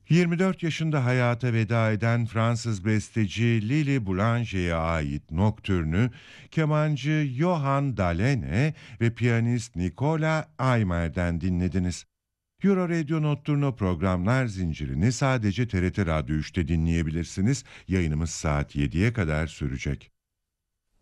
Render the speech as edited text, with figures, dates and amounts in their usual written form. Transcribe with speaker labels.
Speaker 1: 24 yaşında hayata veda eden Fransız besteci Lili Boulanger'e ait Nocturne'ü kemancı Johann Dalene ve piyanist Nicola Aymer'den dinlediniz. Euro Radio Nocturno programlar zincirini sadece TRT Radyo 3'te dinleyebilirsiniz. Yayınımız saat 7'ye kadar sürecek.